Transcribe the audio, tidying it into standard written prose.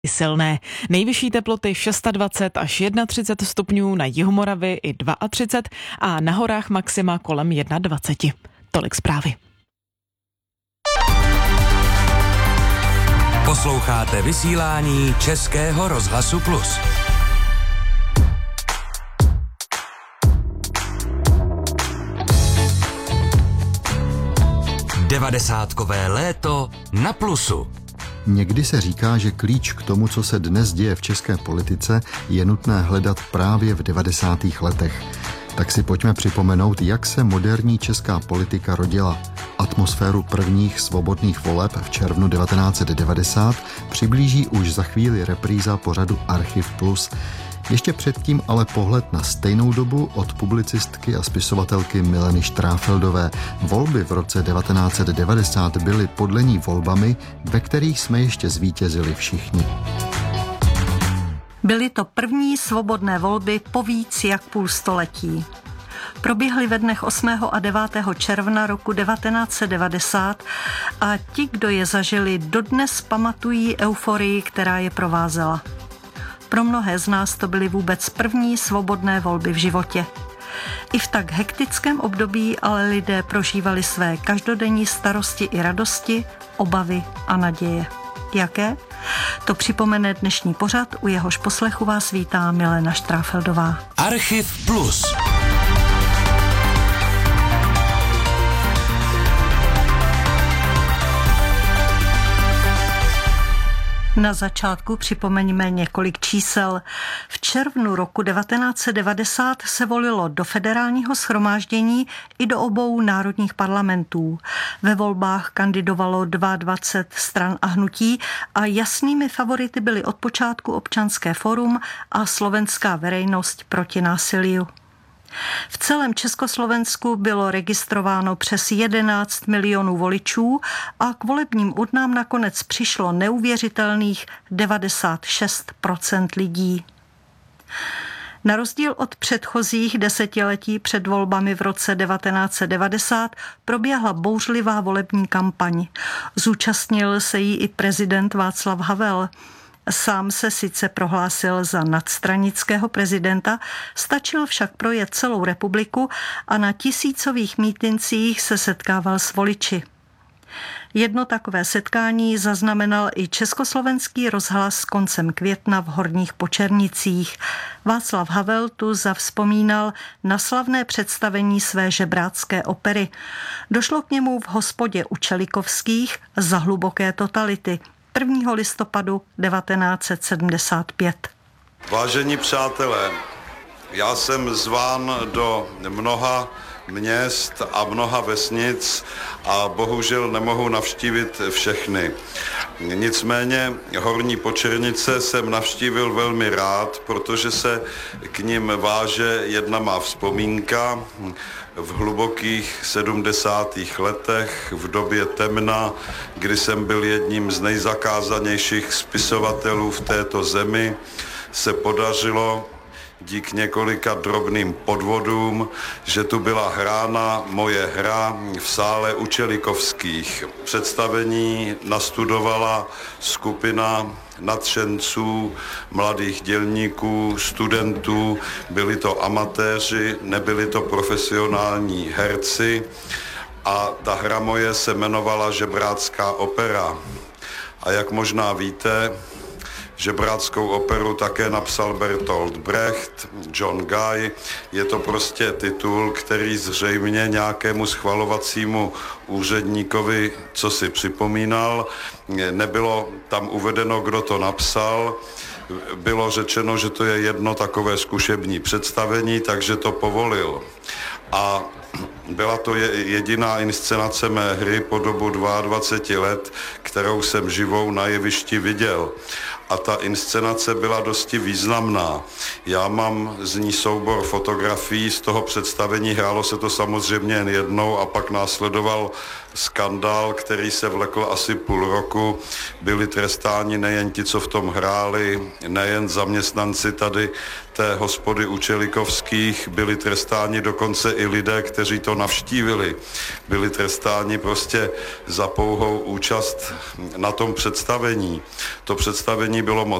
Silné. Nejvyšší teploty 26 až 31 stupňů na jihu Moravy i 32 a na horách maxima kolem 21. Tolik zprávy. Posloucháte vysílání Českého rozhlasu Plus. Devadesátkové léto na Plusu. Někdy se říká, že klíč k tomu, co se dnes děje v české politice, je nutné hledat právě v 90. letech. Tak si pojďme připomenout, jak se moderní česká politika rodila. Atmosféru prvních svobodných voleb v červnu 1990 přiblíží už za chvíli repríza pořadu Archiv Plus. Ještě předtím ale pohled na stejnou dobu od publicistky a spisovatelky Mileny Štráfeldové. Volby v roce 1990 byly podle ní volbami, ve kterých jsme ještě zvítězili všichni. Byly to první svobodné volby po víc jak půl století. Proběhly ve dnech 8. a 9. června roku 1990 a ti, kdo je zažili, dodnes pamatují euforii, která je provázela. Pro mnohé z nás to byly vůbec první svobodné volby v životě. I v tak hektickém období ale lidé prožívali své každodenní starosti i radosti, obavy a naděje. Jaké? To připomene dnešní pořad, u jehož poslechu vás vítá Milena Štráfeldová. Archiv Plus. Na začátku připomeňme několik čísel. V červnu roku 1990 se volilo do federálního shromáždění i do obou národních parlamentů. Ve volbách kandidovalo 22 stran a hnutí a jasnými favority byly od počátku Občanské fórum a Slovenská veřejnost proti násiliu. V celém Československu bylo registrováno přes 11 milionů voličů a k volebním urnám nakonec přišlo neuvěřitelných 96% lidí. Na rozdíl od předchozích desetiletí před volbami v roce 1990 proběhla bouřlivá volební kampaň. Zúčastnil se jí i prezident Václav Havel. Sám se sice prohlásil za nadstranického prezidenta, stačil však projet celou republiku a na tisícových mítincích se setkával s voliči. Jedno takové setkání zaznamenal i Československý rozhlas koncem května v Horních Počernicích. Václav Havel tu zavzpomínal na slavné představení své žebrácké opery. Došlo k němu v hospodě u Čelikovských za hluboké totality 1. listopadu 1975. Vážení přátelé, já jsem zván do mnoha měst a mnoha vesnic a bohužel nemohu navštívit všechny. Nicméně Horní Počernice jsem navštívil velmi rád, protože se k nim váže jedna má vzpomínka. V hlubokých 70. letech, v době temna, kdy jsem byl jedním z nejzakázanějších spisovatelů v této zemi, se podařilo díky několika drobným podvodům, že tu byla hrána moje hra v sále u Čelikovských. Představení nastudovala skupina nadšenců, mladých dělníků, studentů, byli to amatéři, nebyli to profesionální herci a ta hra moje se jmenovala Žebrácká opera. A jak možná víte, žebráckou operu také napsal Bertolt Brecht, John Guy. Je to prostě titul, který zřejmě nějakému schvalovacímu úředníkovi co si připomínal. Nebylo tam uvedeno, kdo to napsal. Bylo řečeno, že to je jedno takové zkušební představení, takže to povolil. A byla to jediná inscenace mé hry po dobu 22 let, kterou jsem živou na jevišti viděl. A ta inscenace byla dosti významná. Já mám z ní soubor fotografií z toho představení, hrálo se to samozřejmě jen jednou a pak následoval skandál, který se vlekl asi půl roku. Byli trestáni nejen ti, co v tom hráli, nejen zaměstnanci tady té hospody u Čelikovských, byli trestáni dokonce i lidé, kteří to navštívili. Byli trestáni prostě za pouhou účast na tom představení. To představení bylo moc